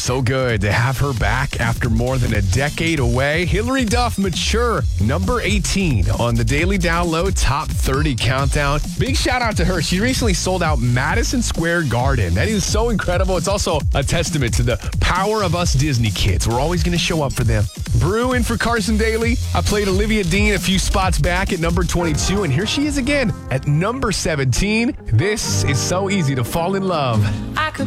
so good to have her back after more than a decade away. Hilary Duff, Mature, number 18 on the Daily Download Top 30 Countdown. Big shout out to her. She recently sold out Madison Square Garden. That is so incredible. It's also a testament to the power of us Disney kids. We're always going to show up for them. Brew in for Carson Daly. I played Olivia Dean a few spots back at number 22, and here she is again at number 17. This is So Easy to Fall in Love.